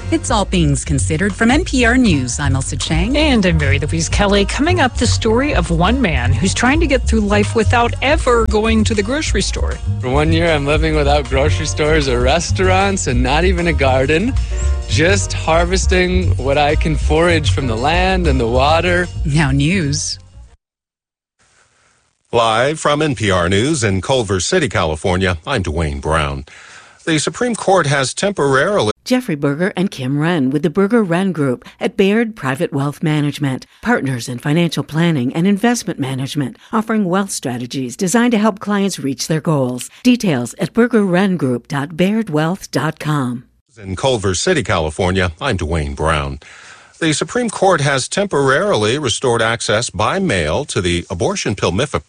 It's All Things Considered from NPR News. I'm Elsa Chang. And I'm Mary Louise Kelly. Coming up, the story of one man who's trying to get through life without ever going to the grocery store. For 1 year, I'm living without grocery stores or restaurants and not even a garden. Just harvesting what I can forage from the land and the water. Now news. Live from NPR News in Culver City, California, I'm Dwayne Brown. The Supreme Court has temporarily... Jeffrey Berger and Kim Wren with the Berger Wren Group at Baird Private Wealth Management, partners in financial planning and investment management, offering wealth strategies designed to help clients reach their goals. Details at burgerwrengroup.bairdwealth.com. In Culver City, California, I'm Dwayne Brown. The Supreme Court has temporarily restored access by mail to the abortion pill mifepristone